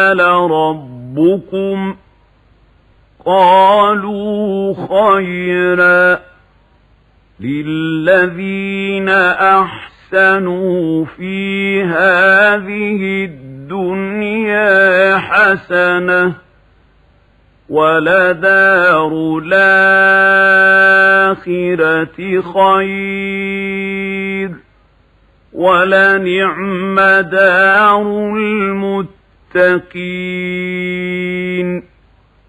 ربكم قالوا خيرا للذين أحسنوا في هذه الدنيا حسنة ولدار الآخرة خير ولنعم دار المتقين